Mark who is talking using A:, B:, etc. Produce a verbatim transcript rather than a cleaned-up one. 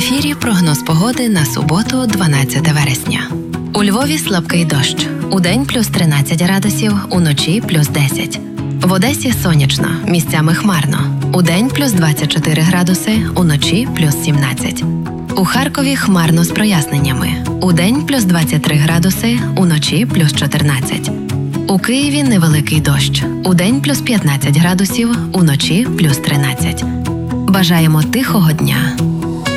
A: ефірі прогноз погоди на суботу, дванадцяте вересня. У Львові слабкий дощ. Удень плюс тринадцять градусів, уночі плюс десять. В Одесі сонячно, місцями хмарно. Удень плюс двадцять чотири градуси, уночі плюс сімнадцять. У Харкові хмарно з проясненнями. Удень плюс двадцять три градуси, уночі плюс чотирнадцять. У Києві невеликий дощ. Удень плюс п'ятнадцять градусів, уночі плюс тринадцять. Бажаємо тихого дня.